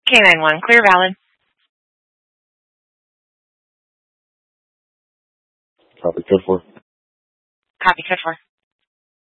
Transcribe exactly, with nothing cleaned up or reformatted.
K nine one, clear valid. Copy, code four. Copy, code four.